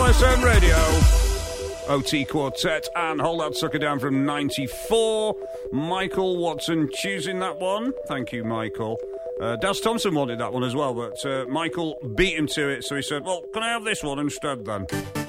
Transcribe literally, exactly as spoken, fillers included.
S M Radio. O T Quartet and Hold That Sucker Down from ninety-four. Michael Watson choosing that one. Thank you, Michael. Uh, Daz Thompson wanted that one as well, but uh, Michael beat him to it, so he said, well, can I have this one instead then?